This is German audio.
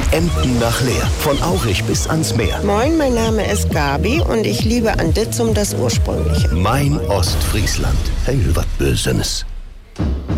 Emden nach Leer. Von Aurich bis ans Meer. Moin, mein Name ist Gabi und ich liebe an Ditzum das Ursprüngliche. Mein Ostfriesland. Hey, was Bösenes.